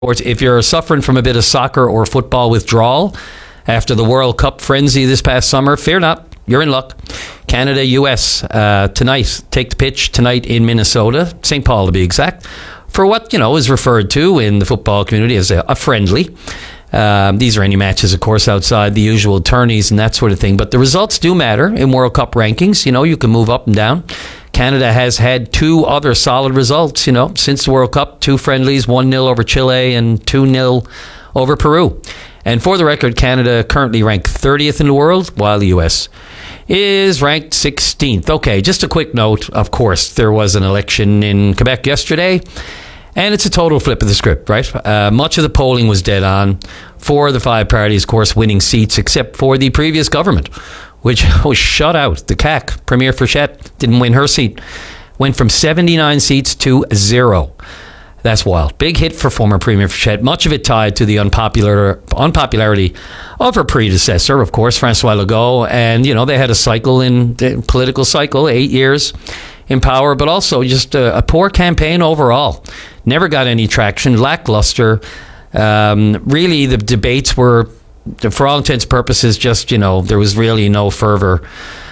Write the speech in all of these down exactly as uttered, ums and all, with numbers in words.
If you're suffering from a bit of soccer or football withdrawal after the World Cup frenzy this past summer, fear not, you're in luck. Canada, U S uh, tonight, take the pitch tonight in Minnesota, Saint Paul to be exact, for what, you know, is referred to in the football community as a, a friendly. Um, these are any matches, of course, outside the usual tourneys and that sort of thing. But the results do matter in World Cup rankings. You know, you can move up and down. Canada has had two other solid results, you know, since the World Cup. Two friendlies, one nil over Chile and two nil over Peru. And for the record, Canada currently ranked thirtieth in the world, while the U S is ranked sixteenth. Okay, just a quick note. Of course, there was an election in Quebec yesterday, and it's a total flip of the script, right? Uh, much of the polling was dead on. Four of the five parties, of course, winning seats, except for the previous government, which was shut out. The C A Q, Premier Frechette, didn't win her seat. Went from seventy-nine seats to zero. That's wild. Big hit for former Premier Frechette. Much of it tied to the unpopular unpopularity of her predecessor, of course, François Legault. And, you know, they had a cycle in the political cycle, eight years in power, but also just a, a poor campaign overall. Never got any traction, lackluster. Um, really, the debates were, for all intents and purposes, just, you know, there was really no fervor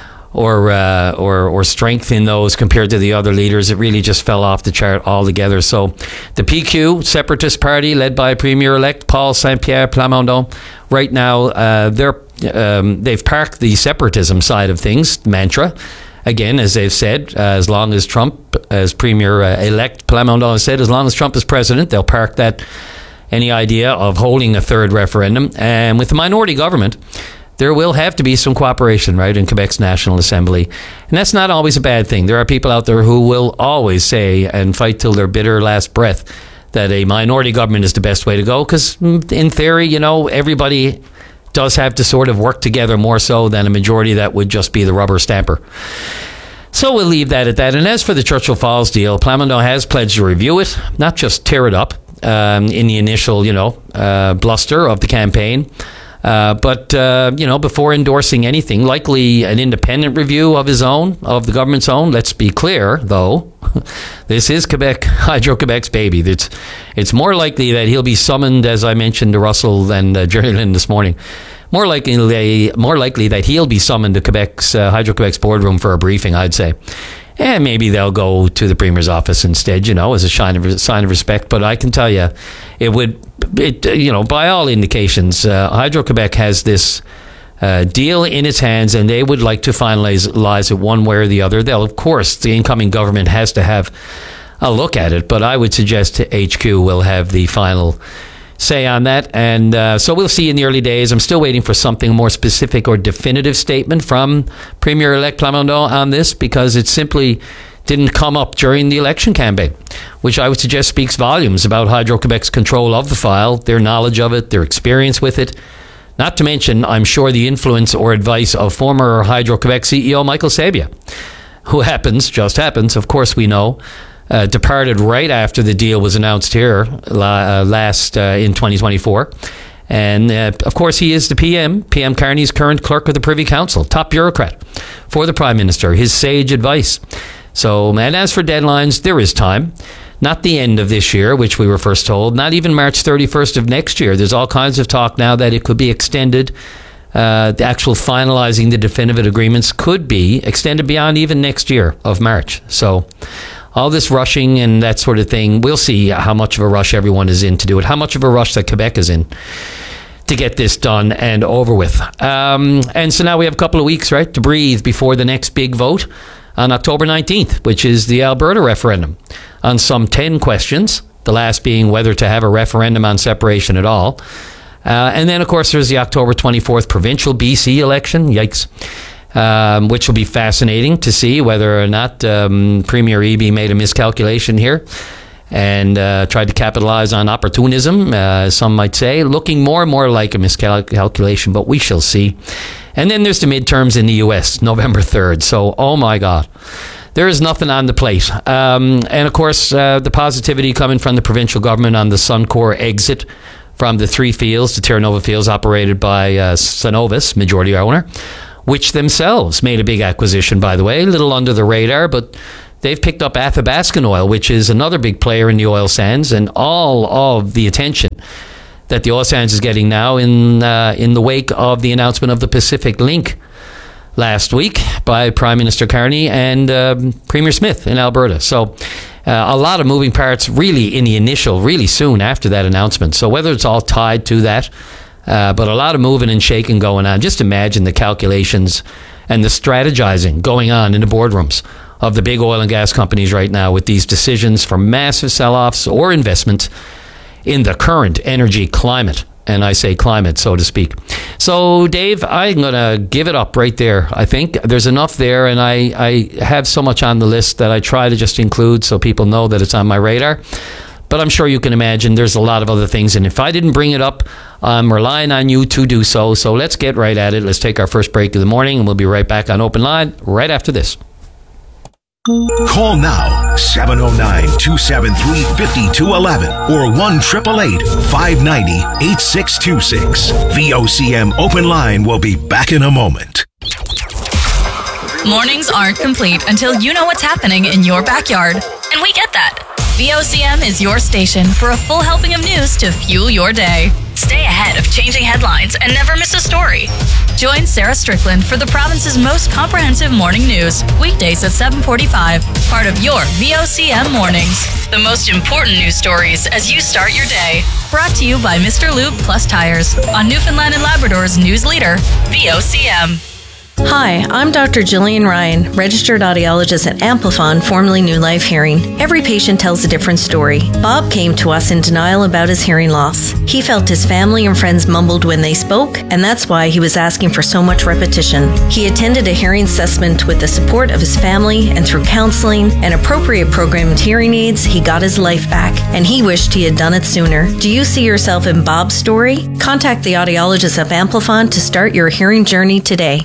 or uh, or or strength in those compared to the other leaders. It really just fell off the chart altogether. So the P Q, Separatist Party, led by Premier-elect Paul Saint-Pierre Plamondon, right now uh, they're um, they've parked the separatism side of things, mantra. Again, as they've said, uh, as long as Trump, as Premier-elect Plamondon has said, as long as Trump is president, they'll park that, any idea of holding a third referendum. And with the minority government, there will have to be some cooperation, right, in Quebec's National Assembly. And that's not always a bad thing. There are people out there who will always say and fight till their bitter last breath that a minority government is the best way to go, because in theory, you know, everybody does have to sort of work together more so than a majority that would just be the rubber stamper. So we'll leave that at that. And as for the Churchill Falls deal, Plamondon has pledged to review it, not just tear it up um, in the initial, you know, uh, bluster of the campaign. Uh, but, uh, you know, before endorsing anything, likely an independent review of his own, of the government's own. Let's be clear, though, this is Quebec, Hydro-Quebec's baby. It's, it's more likely that he'll be summoned, as I mentioned to Russell and uh, Jerry Lynn this morning, more likely, more likely that he'll be summoned to Quebec's, uh, Hydro-Quebec's boardroom for a briefing, I'd say. And maybe they'll go to the Premier's office instead, you know, as a sign of, sign of respect. But I can tell you, it would, it, you know, by all indications, uh, Hydro-Quebec has this uh, deal in its hands, and they would like to finalize it one way or the other. They'll, of course, the incoming government has to have a look at it, but I would suggest H Q will have the final say on that. And uh, so we'll see in the early days. I'm still waiting for something more specific or definitive statement from Premier-elect Plamondon on this, because it simply didn't come up during the election campaign, which I would suggest speaks volumes about Hydro-Quebec's control of the file, their knowledge of it, their experience with it. Not to mention, I'm sure, the influence or advice of former Hydro-Quebec C E O Michael Sabia, who happens, just happens, of course we know, Uh, departed right after the deal was announced here uh, last uh, in twenty twenty-four. And, uh, of course, he is the P M, P M Carney's current clerk of the Privy Council, top bureaucrat for the Prime Minister, his sage advice. So, and as for deadlines, there is time. Not the end of this year, which we were first told, not even March thirty-first of next year. There's all kinds of talk now that it could be extended. Uh, the actual finalizing the definitive agreements could be extended beyond even next year of March. So all this rushing and that sort of thing, we'll see how much of a rush everyone is in to do it, how much of a rush that Quebec is in to get this done and over with. Um, and so now we have a couple of weeks, right, to breathe before the next big vote on October nineteenth, which is the Alberta referendum on some ten questions, the last being whether to have a referendum on separation at all. Uh, and then, of course, there's the October twenty-fourth provincial B C election. Yikes. Um, which will be fascinating to see whether or not um, Premier Eby made a miscalculation here and uh, tried to capitalize on opportunism, uh, some might say, looking more and more like a miscalculation, but we shall see. And then there's the midterms in the U S, November third. So, oh my God, there is nothing on the plate. Um, and of course, uh, the positivity coming from the provincial government on the Suncor exit from the three fields, the Terra Nova fields operated by uh, Cenovus, majority owner, which themselves made a big acquisition, by the way, a little under the radar, but they've picked up Athabascan Oil, which is another big player in the oil sands, and all of the attention that the oil sands is getting now in uh, in the wake of the announcement of the Pacific Link last week by Prime Minister Carney and um, Premier Smith in Alberta. So uh, a lot of moving parts really in the initial, really soon after that announcement. So whether it's all tied to that, uh, but a lot of moving and shaking going on. Just imagine the calculations and the strategizing going on in the boardrooms of the big oil and gas companies right now with these decisions for massive sell-offs or investment in the current energy climate. And I say climate, so to speak. So, Dave, I'm going to give it up right there. I think there's enough there, and I, I have so much on the list that I try to just include so people know that it's on my radar. But I'm sure you can imagine there's a lot of other things. And if I didn't bring it up, I'm relying on you to do so. So let's get right at it. Let's take our first break of the morning, and we'll be right back on Open Line right after this. Call now, seven oh nine, two seven three, five two one one or one eight eight eight, five nine zero, eight six two six. V O C M Open Line will be back in a moment. Mornings aren't complete until you know what's happening in your backyard. And we get that. V O C M is your station for a full helping of news to fuel your day. Stay ahead of changing headlines and never miss a story. Join Sarah Strickland for the province's most comprehensive morning news, weekdays at seven forty-five, part of your V O C M Mornings. The most important news stories as you start your day. Brought to you by Mister Lube Plus Tires on Newfoundland and Labrador's news leader, V O C M. Hi, I'm Doctor Jillian Ryan, registered audiologist at Amplifon, formerly New Life Hearing. Every patient tells a different story. Bob came to us in denial about his hearing loss. He felt his family and friends mumbled when they spoke, and that's why he was asking for so much repetition. He attended a hearing assessment with the support of his family, and through counseling and appropriate programmed hearing aids, he got his life back, and he wished he had done it sooner. Do you see yourself in Bob's story? Contact the audiologist of Amplifon to start your hearing journey today.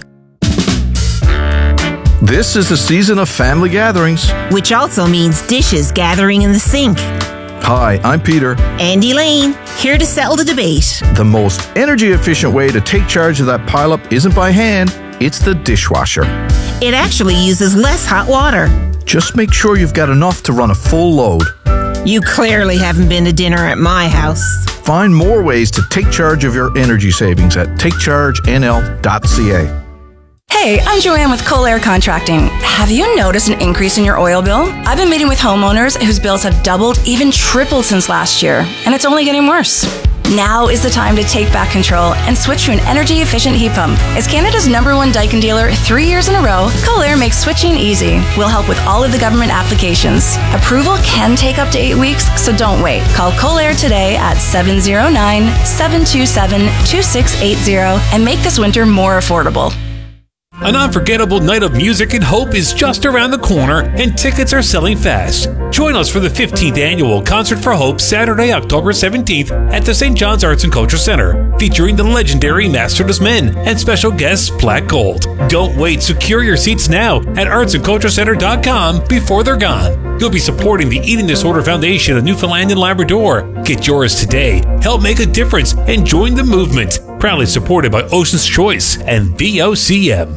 This is the season of family gatherings, which also means dishes gathering in the sink. Hi, I'm Peter. And Elaine, here to settle the debate. The most energy-efficient way to take charge of that pileup isn't by hand, it's the dishwasher. It actually uses less hot water. Just make sure you've got enough to run a full load. You clearly haven't been to dinner at my house. Find more ways to take charge of your energy savings at take charge N L dot C A. Hey, I'm Joanne with Colair Contracting. Have you noticed an increase in your oil bill? I've been meeting with homeowners whose bills have doubled, even tripled since last year, and it's only getting worse. Now is the time to take back control and switch to an energy-efficient heat pump. As Canada's number one Daikin dealer three years in a row, Colair makes switching easy. We'll help with all of the government applications. Approval can take up to eight weeks, so don't wait. Call Colair today at seven oh nine, seven two seven, two six eight zero and make this winter more affordable. An unforgettable night of music and hope is just around the corner, and tickets are selling fast. Join us for the fifteenth Annual Concert for Hope, Saturday, October seventeenth at the Saint John's Arts and Culture Centre, featuring the legendary Masterless Men and special guests Black Gold. Don't wait, secure your seats now at arts and culture centre dot com before they're gone. You'll be supporting the Eating Disorder Foundation of Newfoundland and Labrador. Get yours today. Help make a difference and join the movement. Proudly supported by Ocean's Choice and V O C M.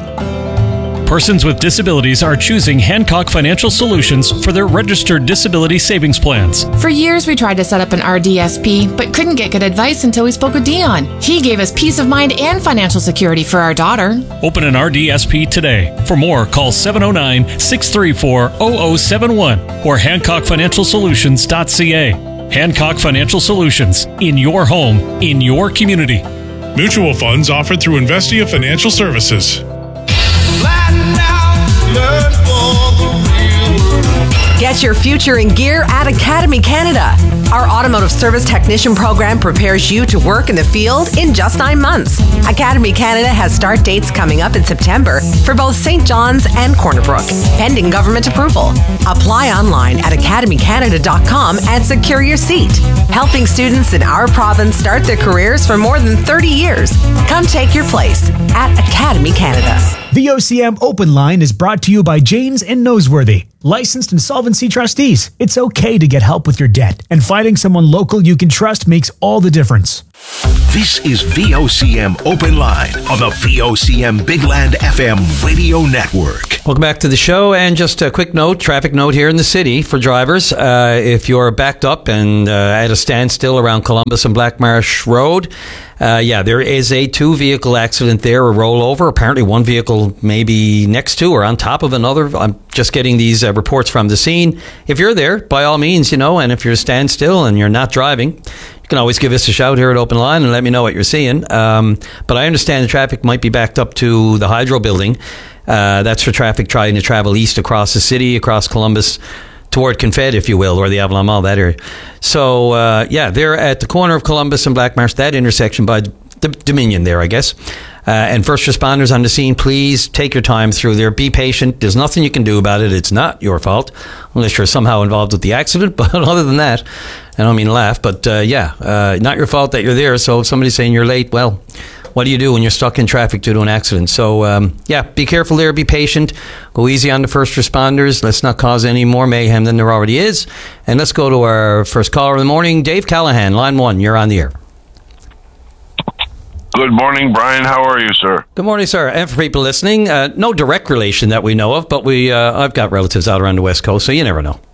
Persons with disabilities are choosing Hancock Financial Solutions for their registered disability savings plans. For years, we tried to set up an R D S P, but couldn't get good advice until we spoke with Dion. He gave us peace of mind and financial security for our daughter. Open an R D S P today. For more, call seven oh nine, six three four, zero zero seven one or hancock financial solutions dot c a. Hancock Financial Solutions. In your home, in your community. Mutual funds offered through Investia Financial Services. Get your future in gear at Academy Canada. Our automotive service technician program prepares you to work in the field in just nine months. Academy Canada has start dates coming up in September for both Saint John's and Corner Brook, pending government approval. Apply online at academy canada dot com and secure your seat. Helping students in our province start their careers for more than thirty years. Come take your place at Academy Canada. V O C M Open Line is brought to you by Janes and Noseworthy, licensed insolvency trustees. It's okay to get help with your debt, and finding someone local you can trust makes all the difference. This is V O C M Open Line on the V O C M Bigland F M radio network. Welcome back to the show. And just a quick note, traffic note here in the city for drivers. Uh, if you're backed up and uh, at a standstill around Columbus and Black Marsh Road, uh, yeah, there is a two-vehicle accident there, a rollover. Apparently one vehicle maybe next to or on top of another. I'm just getting these uh, reports from the scene. If you're there, by all means, you know, and if you're standstill and you're not driving, you can always give us a shout here at Open Line and let me know what you're seeing. Um, but I understand the traffic might be backed up to the Hydro Building. Uh, that's for traffic trying to travel east across the city, across Columbus, toward Confed, if you will, or the Avalon Mall, that area. So, uh, yeah, they're at the corner of Columbus and Black Marsh, that intersection by the Dominion there, I guess. Uh, and first responders on the scene, please take your time through there. Be patient. There's nothing you can do about it. It's not your fault, unless you're somehow involved with the accident. But other than that, I don't mean to laugh, but uh, yeah, uh, not your fault that you're there. So if somebody's saying you're late, well, what do you do when you're stuck in traffic due to an accident? So, um, yeah, be careful there. Be patient. Go easy on the first responders. Let's not cause any more mayhem than there already is. And let's go to our first caller of the morning, Dave Callahan, line one. You're on the air. Good morning, Brian. How are you, sir? Good morning, sir. And for people listening, uh, no direct relation that we know of, but we uh, I've got relatives out around the West Coast, so you never know.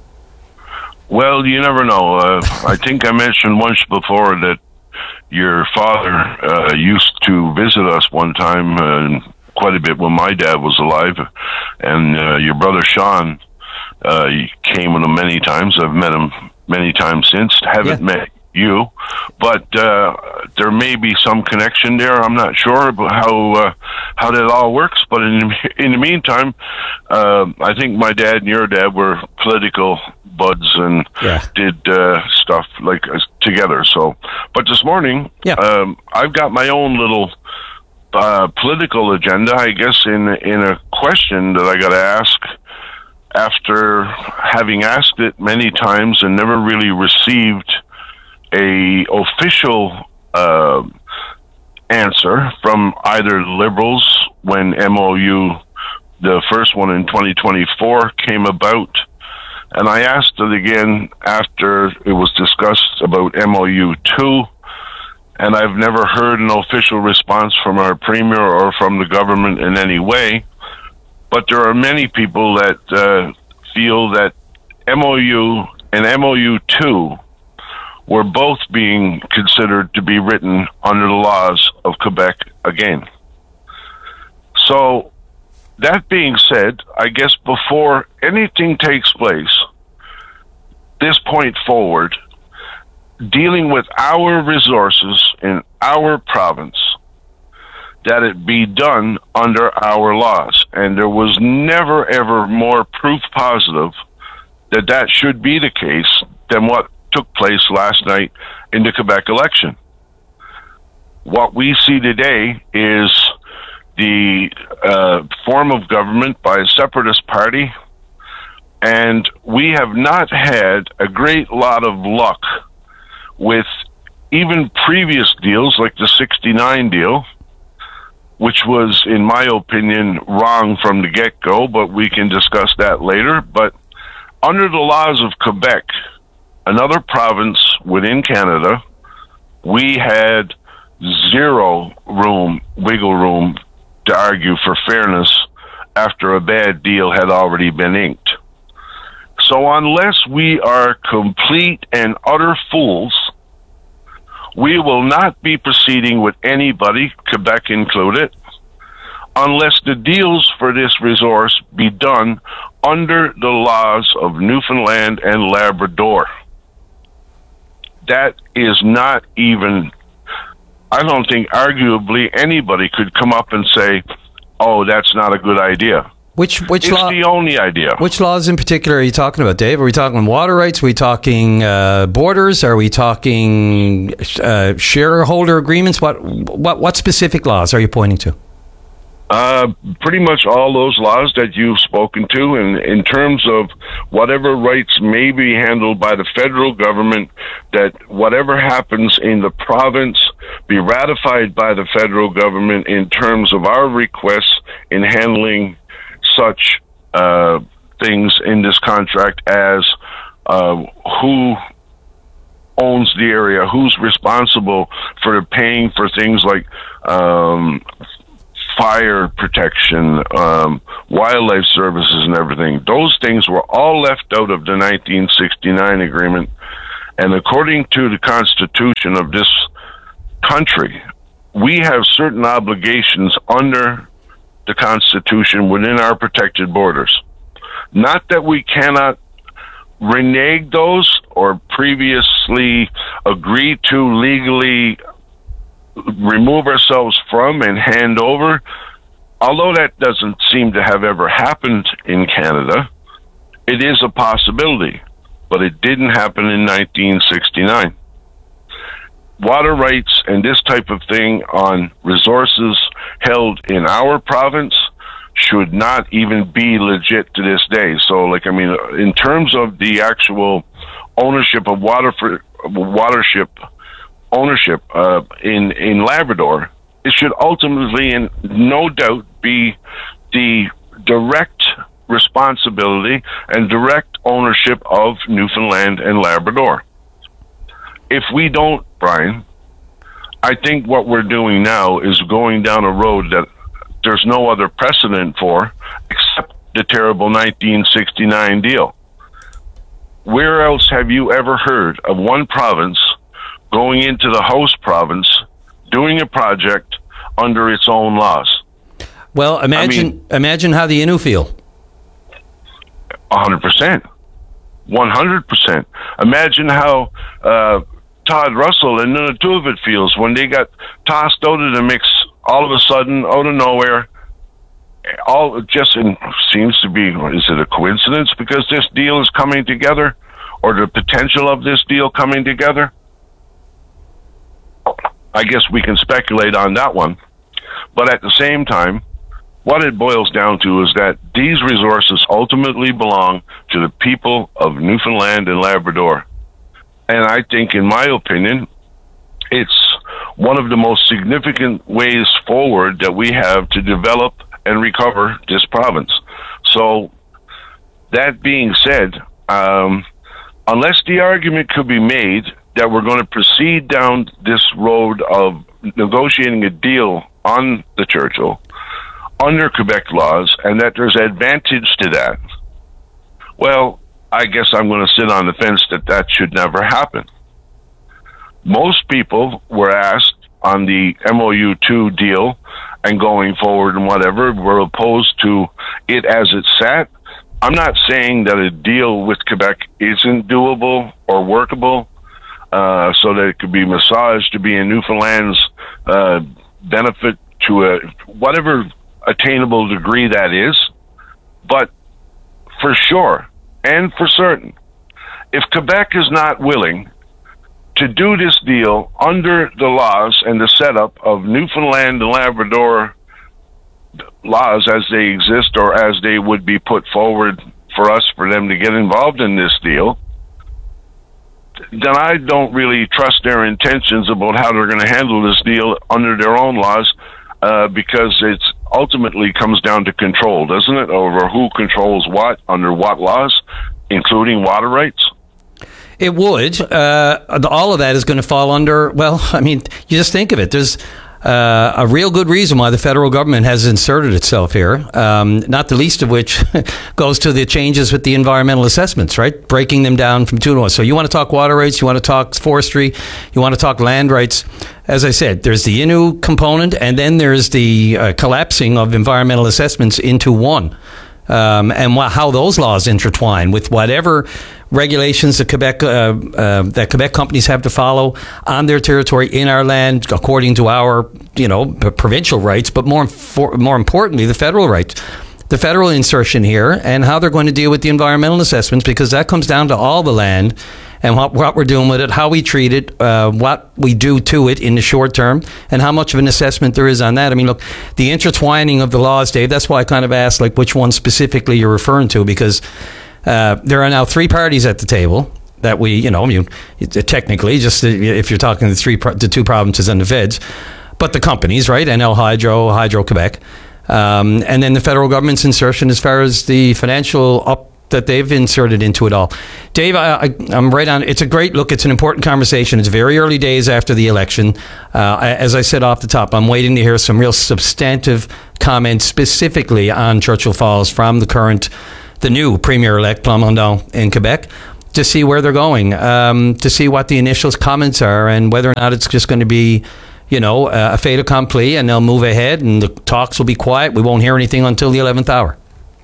Well, you never know. Uh, I think I mentioned once before that your father uh, used to visit us one time, uh, quite a bit when my dad was alive, and uh, your brother Sean uh, came with him many times. I've met him many times since. Haven't yeah. met you, but uh, there may be some connection there. I'm not sure about how uh, how that all works, but in in the meantime, uh, I think my dad and your dad were political buds and yeah. did uh, stuff like uh, together. So, but this morning, yeah. um, I've got my own little uh, political agenda, I guess, in in a question that I got to ask after having asked it many times and never really received a official uh, answer from either Liberals when M O U, the first one in twenty twenty-four, came about. And I asked it again after it was discussed about M O U two, and I've never heard an official response from our Premier or from the government in any way. But there are many people that uh, feel that M O U and M O U two were both being considered to be written under the laws of Quebec again. So, that being said, I guess before anything takes place, this point forward, dealing with our resources in our province, that it be done under our laws. And there was never, ever more proof positive that that should be the case than what took place last night in the Quebec election. What we see today is the uh, form of government by a separatist party, and we have not had a great lot of luck with even previous deals like the sixty-nine deal, which was, in my opinion, wrong from the get-go, but we can discuss that later. But under the laws of Quebec, another province within Canada, we had zero room, wiggle room to argue for fairness after a bad deal had already been inked. So unless we are complete and utter fools, we will not be proceeding with anybody, Quebec included, unless the deals for this resource be done under the laws of Newfoundland and Labrador. That is not even, I don't think arguably anybody could come up and say, oh, that's not a good idea. Which which it's law? the only idea. Which laws in particular are you talking about, Dave? Are we talking water rights? Are we talking uh, borders? Are we talking uh, shareholder agreements? What what what specific laws are you pointing to? Uh, pretty much all those laws that you've spoken to, and in terms of whatever rights may be handled by the federal government, that whatever happens in the province be ratified by the federal government in terms of our requests in handling such uh, things in this contract as uh, who owns the area, who's responsible for paying for things like um, fire protection, um, wildlife services and everything. Those things were all left out of the nineteen sixty-nine agreement. And according to the Constitution of this country, we have certain obligations under the Constitution within our protected borders. Not that we cannot renege those or previously agree to legally remove ourselves from and hand over, although that doesn't seem to have ever happened in Canada. It is a possibility, but it didn't happen in nineteen sixty-nine. Water rights and this type of thing on resources held in our province should not even be legit to this day. So, like, I mean, in terms of the actual ownership of water for watership ownership uh, in in Labrador, it should ultimately, and no doubt, be the direct responsibility and direct ownership of Newfoundland and Labrador. If we don't, Brian, I think what we're doing now is going down a road that there's no other precedent for except the terrible nineteen sixty-nine deal. Where else have you ever heard of one province going into the host province doing a project under its own laws? Well, imagine I mean, imagine how the Innu feel. one hundred percent. one hundred percent. Imagine how uh, Todd Russell and Nunatuvet feels when they got tossed out of the mix all of a sudden, out of nowhere. All just in, seems to be, is it a coincidence because this deal is coming together, or the potential of this deal coming together? I guess we can speculate on that one. But at the same time, what it boils down to is that these resources ultimately belong to the people of Newfoundland and Labrador. And I think, in my opinion, it's one of the most significant ways forward that we have to develop and recover this province. So, that being said, um, unless the argument could be made that we're going to proceed down this road of negotiating a deal on the Churchill under Quebec laws, and that there's advantage to that, well, I guess I'm going to sit on the fence that that should never happen. Most people were asked on the M O U two deal and going forward and whatever, were opposed to it as it sat. I'm not saying that a deal with Quebec isn't doable or workable, uh, so that it could be massaged to be in Newfoundland's uh, benefit to a whatever attainable degree that is. But for sure, and for certain, if Quebec is not willing to do this deal under the laws and the setup of Newfoundland and Labrador laws as they exist or as they would be put forward for us for them to get involved in this deal, then I don't really trust their intentions about how they're going to handle this deal under their own laws, uh, because it's ultimately comes down to control, doesn't it, over who controls what under what laws, including water rights? It would. Uh, all of that is going to fall under, well, I mean, you just think of it. There's uh, a real good reason why the federal government has inserted itself here, um, not the least of which goes to the changes with the environmental assessments, right? Breaking them down from two to one. So you want to talk water rights, you want to talk forestry, you want to talk land rights. As I said, there's the Innu component, and then there's the uh, collapsing of environmental assessments into one. Um, and wh- how those laws intertwine with whatever regulations that Quebec uh, uh, that Quebec companies have to follow on their territory in our land, according to our you know provincial rights, but more for, more importantly, the federal rights, the federal insertion here, and how they're going to deal with the environmental assessments, because that comes down to all the land and what, what we're doing with it, how we treat it, uh, what we do to it in the short term, and how much of an assessment there is on that. I mean, look, the intertwining of the laws, Dave, that's why I kind of asked, like, which one specifically you're referring to, because uh, there are now three parties at the table that we, you know, you, technically, just if you're talking the three, the two provinces and the feds, but the companies, right, N L Hydro, Hydro-Quebec, um, and then the federal government's insertion as far as the financial up that they've inserted into it all. Dave, I, I, I'm right on. It's a great look. It's an important conversation. It's very early days after the election. Uh, as I said off the top, I'm waiting to hear some real substantive comments specifically on Churchill Falls from the current, the new Premier-elect Plamondon in Quebec, to see where they're going, um, to see what the initial comments are and whether or not it's just going to be, you know, uh, a fait accompli, and they'll move ahead and the talks will be quiet. We won't hear anything until the eleventh hour.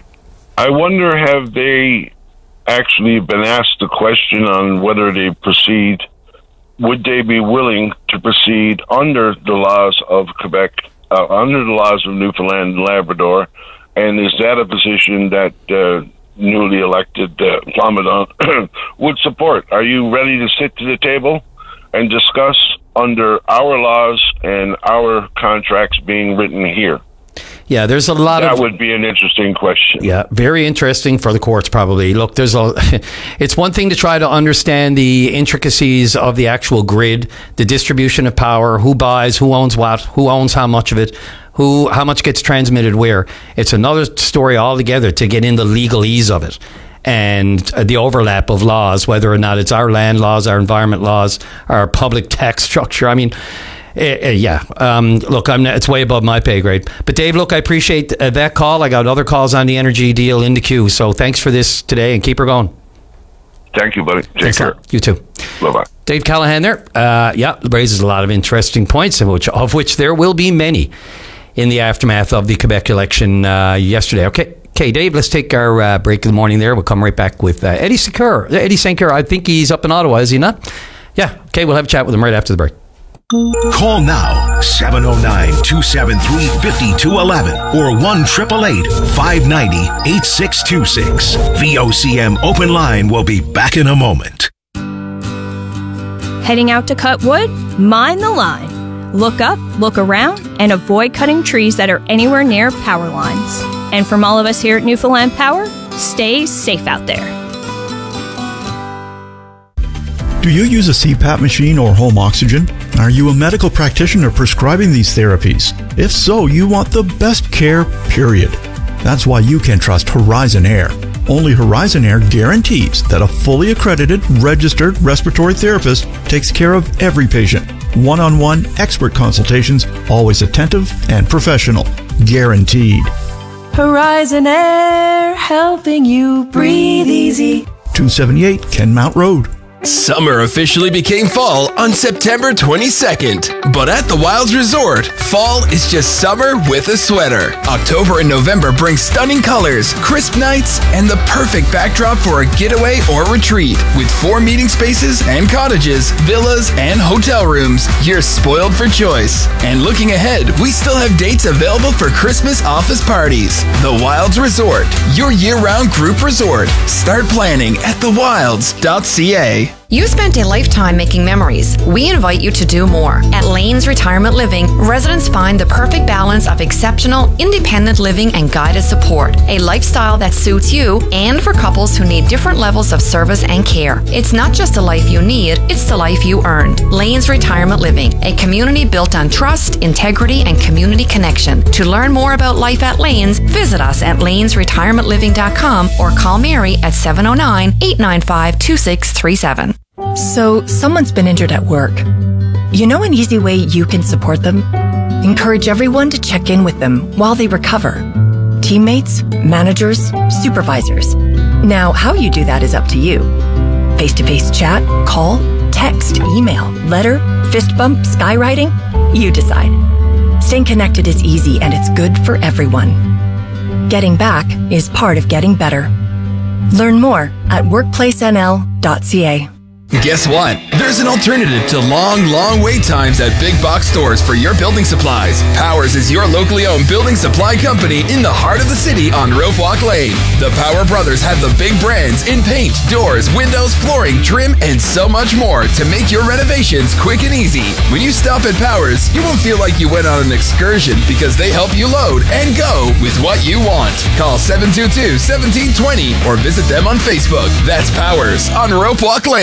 I wonder, have they actually been asked the question on whether they proceed, would they be willing to proceed under the laws of Quebec, uh, under the laws of Newfoundland and Labrador, and is that a position that uh, newly elected uh, Plamondon would support? Are you ready to sit to the table and discuss under our laws and our contracts being written here? Yeah, there's a lot that of... That would be an interesting question. Yeah, very interesting for the courts probably. Look, there's a... It's one thing to try to understand the intricacies of the actual grid, the distribution of power, who buys, who owns what, who owns how much of it, who how much gets transmitted where. It's another story altogether to get in the legalese of it and the overlap of laws, whether or not it's our land laws, our environment laws, our public tax structure. I mean... Uh, yeah, um, look, I'm, it's way above my pay grade. But Dave, look, I appreciate uh, that call. I got other calls on the energy deal in the queue. So thanks for this today and keep her going. Thank you, buddy. Take Thanks care. You too. Bye-bye. Dave Callahan there. Uh, yeah, raises a lot of interesting points, of which, of which there will be many in the aftermath of the Quebec election uh, yesterday. Okay. Okay, Dave, let's take our uh, break of the morning there. We'll come right back with uh, Eddie Secure. Eddie Secure, I think he's up in Ottawa, is he not? Yeah. Okay, we'll have a chat with him right after the break. Call now, seven oh nine, two seven three, five two one one or one eight eight eight, five nine zero, eight six two six. V O C M Open Line will be back in a moment. Heading out to cut wood? Mind the line. Look up, look around, and avoid cutting trees that are anywhere near power lines. And from all of us here at Newfoundland Power, stay safe out there. Do you use a C PAP machine or home oxygen? Are you a medical practitioner prescribing these therapies? If so, you want the best care, period. That's why you can trust Horizon Air. Only Horizon Air guarantees that a fully accredited, registered respiratory therapist takes care of every patient. One-on-one expert consultations, always attentive and professional. Guaranteed. Horizon Air, helping you breathe easy. two seventy-eight Kenmount Road. Summer officially became fall on September twenty-second. But at the Wilds Resort, fall is just summer with a sweater. October and November bring stunning colors, crisp nights, and the perfect backdrop for a getaway or retreat. With four meeting spaces and cottages, villas, and hotel rooms, you're spoiled for choice. And looking ahead, we still have dates available for Christmas office parties. The Wilds Resort, your year-round group resort. Start planning at the wilds dot c a. You spent a lifetime making memories. We invite you to do more. At Lanes Retirement Living, residents find the perfect balance of exceptional, independent living and guided support. A lifestyle that suits you and for couples who need different levels of service and care. It's not just the life you need, it's the life you earned. Lanes Retirement Living, a community built on trust, integrity, and community connection. To learn more about life at Lanes, visit us at lanes retirement living dot com or call Mary at seven oh nine, eight nine five, two six three seven. So, someone's been injured at work. You know an easy way you can support them? Encourage everyone to check in with them while they recover. Teammates, managers, supervisors. Now, how you do that is up to you. Face-to-face chat, call, text, email, letter, fist bump, skywriting? You decide. Staying connected is easy and it's good for everyone. Getting back is part of getting better. Learn more at workplace n l dot c a. Guess what? There's an alternative to long, long wait times at big box stores for your building supplies. Powers is your locally owned building supply company in the heart of the city on Rope Walk Lane. The Power Brothers have the big brands in paint, doors, windows, flooring, trim, and so much more to make your renovations quick and easy. When you stop at Powers, you won't feel like you went on an excursion because they help you load and go with what you want. Call seven two two, one seven two zero or visit them on Facebook. That's Powers on Rope Walk Lane.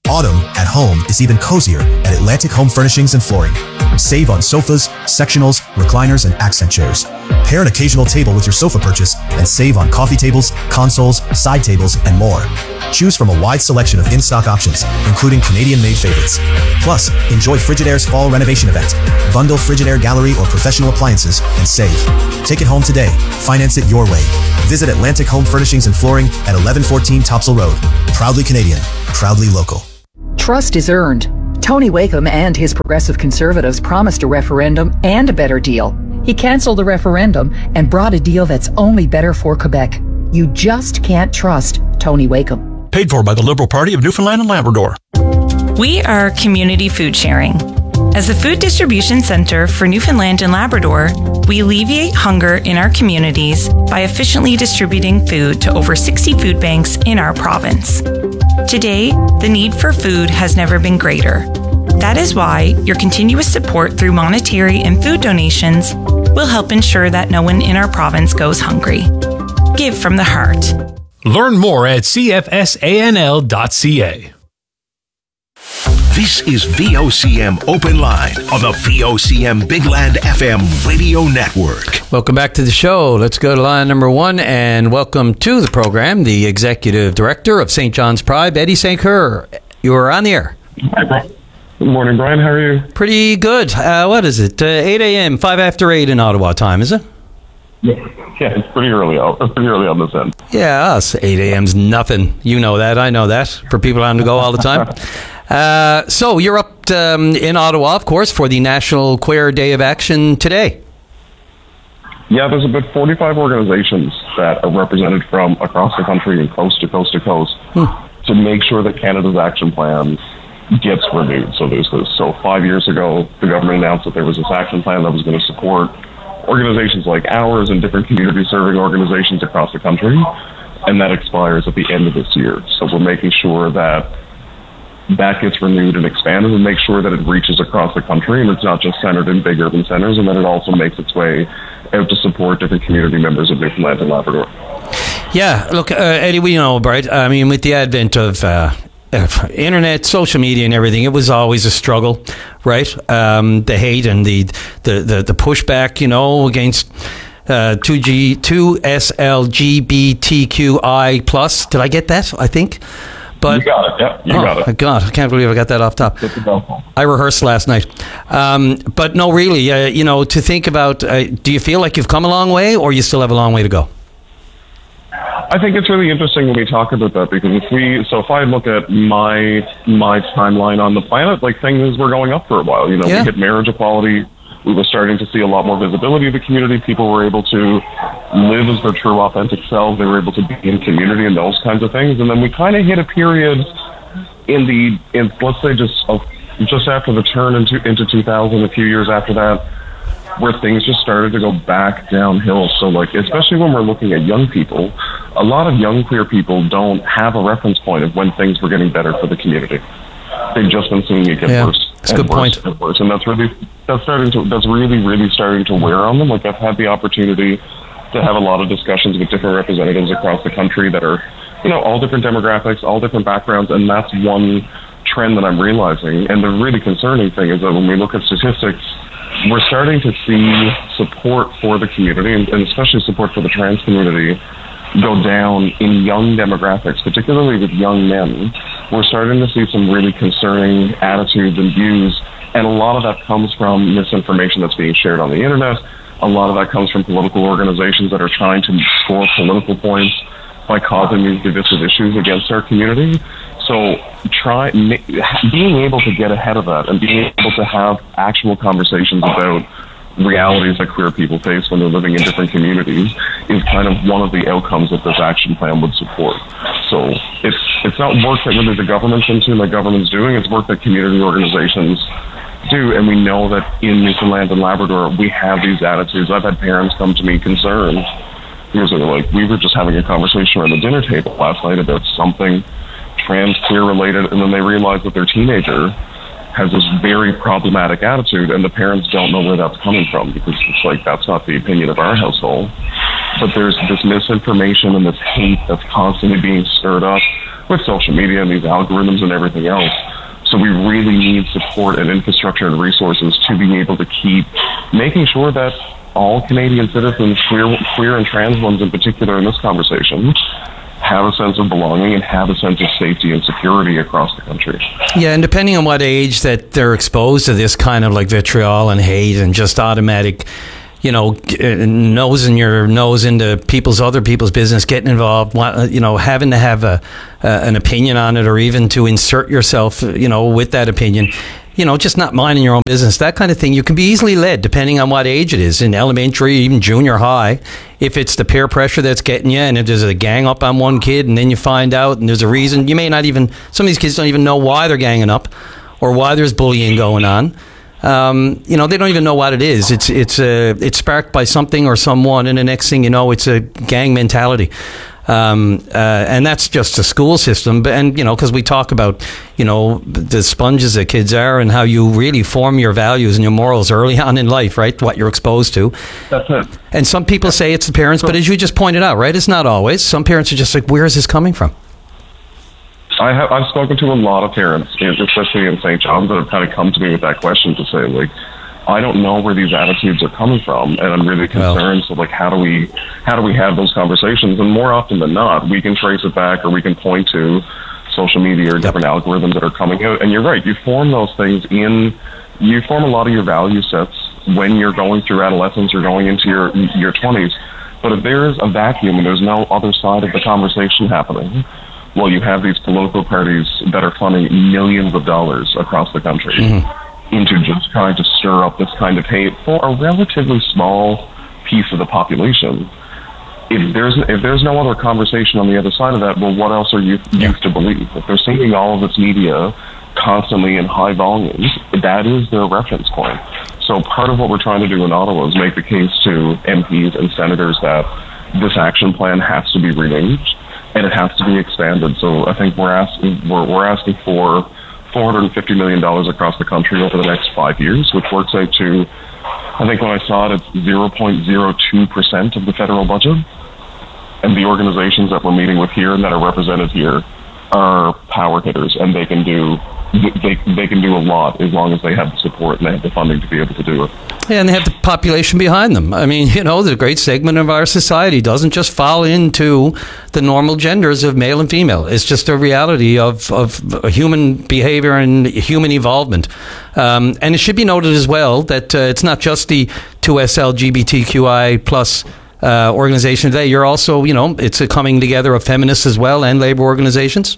Autumn at home is even cozier at Atlantic Home Furnishings and Flooring. Save on sofas, sectionals, recliners, and accent chairs. Pair an occasional table with your sofa purchase and save on coffee tables, consoles, side tables, and more. Choose from a wide selection of in-stock options, including Canadian-made favorites. Plus, enjoy Frigidaire's fall renovation event. Bundle Frigidaire Gallery or professional appliances and save. Take it home today. Finance it your way. Visit Atlantic Home Furnishings and Flooring at eleven fourteen Topsail Road. Proudly Canadian. Proudly local. Trust is earned. Tony Wakeham and his Progressive Conservatives promised a referendum and a better deal. He cancelled the referendum and brought a deal that's only better for Quebec. You just can't trust Tony Wakeham. Paid for by the Liberal Party of Newfoundland and Labrador. We are community food sharing. As the Food Distribution Centre for Newfoundland and Labrador, we alleviate hunger in our communities by efficiently distributing food to over sixty food banks in our province. Today, the need for food has never been greater. That is why your continuous support through monetary and food donations will help ensure that no one in our province goes hungry. Give from the heart. Learn more at c f s a n l dot c a. This is V O C M Open Line on the V O C M Big Land F M radio network. Welcome back to the show. Let's go to line number one and welcome to the program the Executive Director of Saint John's Pride, Eddie Saint Cyr. You are on the air. Hi, Brian. Good morning, Brian. How are you? Pretty good. Uh, what is it? Uh, eight a.m., five after eight in Ottawa time, is it? Yeah, yeah, it's pretty early out. It's pretty early on this end. Yeah, us. eight a.m.'s nothing. You know that. I know that. For people on the go all the time. Uh, so you're up um, in Ottawa, of course, for the National Queer Day of Action today. Yeah, there's about forty-five organizations that are represented from across the country and coast to coast to coast hmm. to make sure that Canada's action plan gets renewed. So there's this. So five years ago, the government announced that there was this action plan that was going to support organizations like ours and different community-serving organizations across the country, and that expires at the end of this year. So we're making sure that that gets renewed and expanded and make sure that it reaches across the country and it's not just centered in big urban centers, and that it also makes its way out to support different community members of Newfoundland and Labrador. Yeah, look, uh, Eddie, we know, right? I mean, with the advent of uh, uh, internet, social media and everything, it was always a struggle, right? Um, the hate and the, the, the, the pushback, you know, against uh, two G, two S L G B T Q I plus. Did I get that? I think. But, you got it, yeah, you oh, got it. God, I can't believe I got that off top. I rehearsed last night. Um, but no, really, uh, you know, to think about, uh, do you feel like you've come a long way or you still have a long way to go? I think it's really interesting when we talk about that, because if we, so if I look at my my timeline on the planet, like things were going up for a while. You know, yeah. we hit marriage equality. We were starting to see a lot more visibility of the community. People were able to live as their true, authentic selves. They were able to be in community and those kinds of things. And then we kind of hit a period in the, in, let's say, just uh, just after the turn into into two thousand, a few years after that, where things just started to go back downhill. So, like, especially when we're looking at young people, a lot of young queer people don't have a reference point of when things were getting better for the community. They've just been seeing it get yeah, worse. That's a good worse point. And worse, and that's really that's starting to that's really really starting to wear on them. Like, I've had the opportunity to have a lot of discussions with different representatives across the country that are, you know, all different demographics, all different backgrounds, and that's one trend that I'm realizing. And the really concerning thing is that when we look at statistics, we're starting to see support for the community, and, and especially support for the trans community, go down in young demographics, particularly with young men. We're starting to see some really concerning attitudes and views, and a lot of that comes from misinformation that's being shared on the internet. A lot of that comes from political organizations that are trying to score political points by causing these divisive issues against our community. So try being able to get ahead of that and being able to have actual conversations about realities that queer people face when they're living in different communities is kind of one of the outcomes that this action plan would support. So it's it's not work that really the government's into and the government's doing, it's work that community organizations do, and we know that in Newfoundland and Labrador we have these attitudes. I've had parents come to me concerned because they're like, we were just having a conversation around the dinner table last night about something trans queer related, and then they realize that their teenager has this very problematic attitude, and the parents don't know where that's coming from, because it's like, that's not the opinion of our household. But there's this misinformation and this hate that's constantly being stirred up. with social media and these algorithms and everything else. So we really need support and infrastructure and resources to be able to keep making sure that all Canadian citizens, queer, queer and trans ones in particular in this conversation, have a sense of belonging and have a sense of safety and security across the country. Yeah, and depending on what age that they're exposed to this kind of like vitriol and hate and just automatic, you know, nosing your nose into people's other people's business, getting involved, you know, having to have a uh, an opinion on it, or even to insert yourself, you know, with that opinion, you know, just not minding your own business, that kind of thing. You can be easily led, depending on what age it is, in elementary, even junior high. If it's the peer pressure that's getting you, and if there's a gang up on one kid, and then you find out, and there's a reason, you may not even, some of these kids don't even know why they're ganging up, or why there's bullying going on. Um, you know, they don't even know what it is. It's it's uh, it's sparked by something or someone, and the next thing you know, it's a gang mentality. Um, uh, and that's just the school system. But, and, you know, because we talk about, you know, the sponges that kids are, and how you really form your values and your morals early on in life, right? What you're exposed to. That's it. And some people say it's the parents, but as you just pointed out, right, it's not always. Some parents are just like, where is this coming from? I have, I've spoken to a lot of parents, especially in Saint John's, that have kind of come to me with that question to say, like, I don't know where these attitudes are coming from, and I'm really concerned. Well, so, like, how do we how do we have those conversations? And more often than not, we can trace it back, or we can point to social media or different yep. algorithms that are coming out. And you're right, you form those things in, you form a lot of your value sets when you're going through adolescence or going into your your twenties. But if there's a vacuum and there's no other side of the conversation happening, well, you have these political parties that are funding millions of dollars across the country mm-hmm. into just trying to stir up this kind of hate for a relatively small piece of the population. If there's if there's no other conversation on the other side of that, well, what else are you yeah. used to believe? If they're seeing all of this media constantly in high volumes, that is their reference point. So part of what we're trying to do in Ottawa is make the case to M Ps and senators that this action plan has to be renewed and it has to be expanded. So I think we're asking we're, we're asking for four hundred fifty million dollars across the country over the next five years, which works out to, I think when I saw it, it's zero point zero two percent of the federal budget. And the organizations that we're meeting with here and that are represented here are power hitters, and they can do they they can do a lot as long as they have the support and they have the funding to be able to do it. Yeah, and they have the population behind them. I mean, you know, the great segment of our society doesn't just fall into the normal genders of male and female. It's just a reality of, of human behavior and human evolvement. Um, and it should be noted as well that uh, it's not just the two S L G B T Q I plus uh, organization today. You're also, you know, it's a coming together of feminists as well and labor organizations.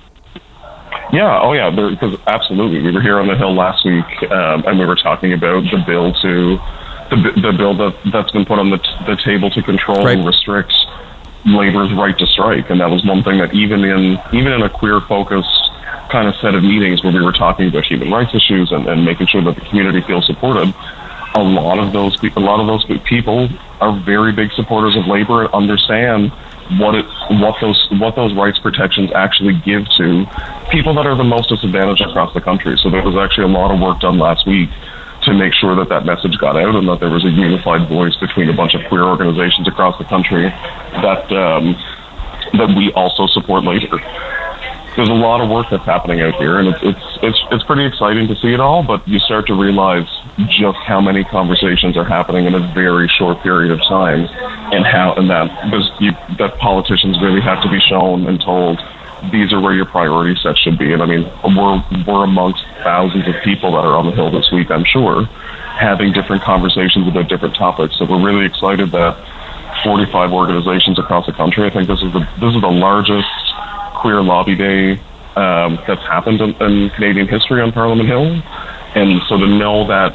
Yeah, oh yeah, because absolutely. We were here on the Hill last week, um, and we were talking about the bill to the, the bill that that's been put on the, t- the table to control right. and restrict labor's right to strike, and that was one thing that even in even in a queer focused kind of set of meetings where we were talking about human rights issues and, and making sure that the community feels supported, a lot of those a lot of those people are very big supporters of labor and understand what it what those what those rights protections actually give to people that are the most disadvantaged across the country. So there was actually a lot of work done last week to make sure that that message got out and that there was a unified voice between a bunch of queer organizations across the country that um, that we also support labor. There's a lot of work that's happening out here, and it's it's it's it's pretty exciting to see it all. But you start to realize just how many conversations are happening in a very short period of time, and how and that there's, you, that politicians really have to be shown and told these are where your priority sets should be. And I mean, we're we're amongst thousands of people that are on the Hill this week, I'm sure, having different conversations about different topics. So we're really excited that forty-five organizations across the country. I think this is the this is the largest queer lobby day um, that's happened in, in Canadian history on Parliament Hill, and so to know that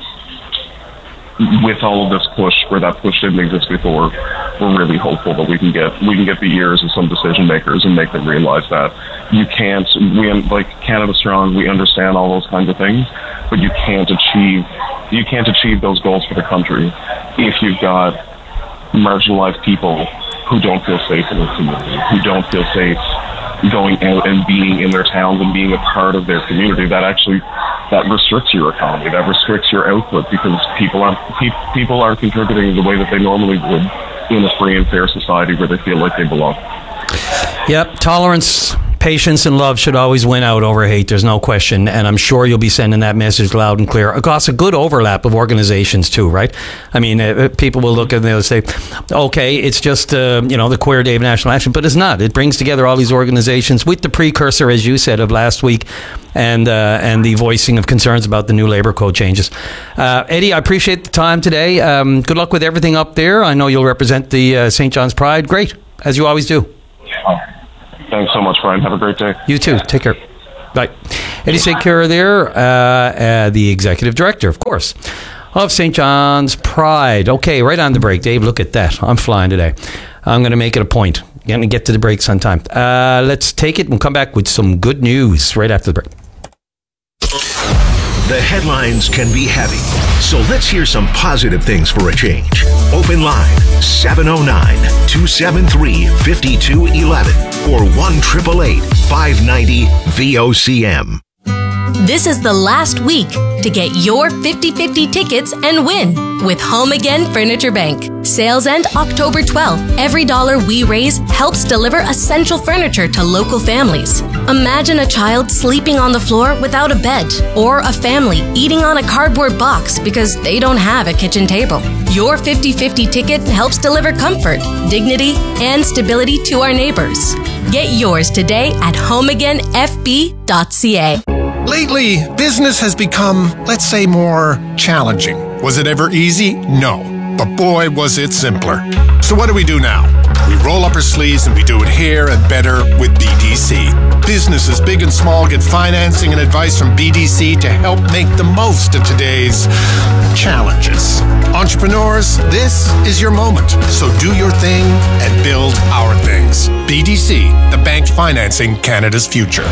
with all of this push, where that push didn't exist before, we're really hopeful that we can get we can get the ears of some decision makers and make them realize that you can't. We like Canada Strong, we understand all those kinds of things, but you can't achieve you can't achieve those goals for the country if you've got marginalized people who don't feel safe in their community, who don't feel safe going out and being in their towns and being a part of their community. That actually that restricts your economy, that restricts your output, because people aren't pe- people aren't contributing the way that they normally would in a free and fair society where they feel like they belong. Yep, tolerance, patience and love should always win out over hate. There's no question. And I'm sure you'll be sending that message loud and clear across a good overlap of organizations too, right? I mean, uh, people will look at it and they'll say, okay, it's just, uh, you know, the Queer Day of National Action, but it's not. It brings together all these organizations with the precursor, as you said, of last week and uh, and the voicing of concerns about the new Labour Code changes. Uh, Eddie, I appreciate the time today. Um, good luck with everything up there. I know you'll represent the uh, Saint John's Pride. Great, as you always do. Thanks so much, Brian. Have a great day. You too. Take care. Bye. Eddie Saint Cyr there, uh, uh, the executive director, of course, of Saint John's Pride. Okay, right on the break. Dave, look at that. I'm flying today. I'm going to make it a point. Going to get to the breaks on time. Uh, let's take it and we'll come back with some good news right after the break. The headlines can be heavy, so let's hear some positive things for a change. Open line seven oh nine, two seven three, five two one one or one eight eight eight, five nine zero V O C M. This is the last week to get your fifty-fifty tickets and win with Home Again Furniture Bank. Sales end October twelfth. Every dollar we raise helps deliver essential furniture to local families. Imagine a child sleeping on the floor without a bed, or a family eating on a cardboard box because they don't have a kitchen table. Your fifty-fifty ticket helps deliver comfort, dignity, and stability to our neighbors. Get yours today at home again f b dot c a. Lately, business has become, let's say, more challenging. Was it ever easy? No. But boy, was it simpler. So what do we do now? We roll up our sleeves and we do it here and better with B D C. Businesses big and small get financing and advice from B D C to help make the most of today's challenges. Entrepreneurs, this is your moment. So do your thing and build our things. B D C, the bank financing Canada's future.